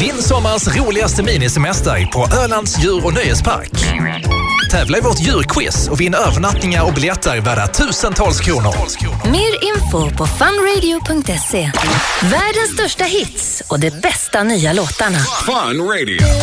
Vinn sommars roligaste minisemester på Ölands djur- och nöjespark. Tävla i vårt djurquiz och vinn övernattningar och biljetter värda tusentals kronor. Mer info på funradio.se. Världens största hits och de bästa nya låtarna. Fun Radio.